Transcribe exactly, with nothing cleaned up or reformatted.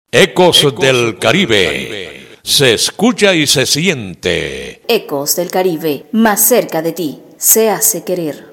Ecos, Ecos del Caribe. Caribe. Se escucha y se siente. Ecos del Caribe, más cerca de ti, se hace querer.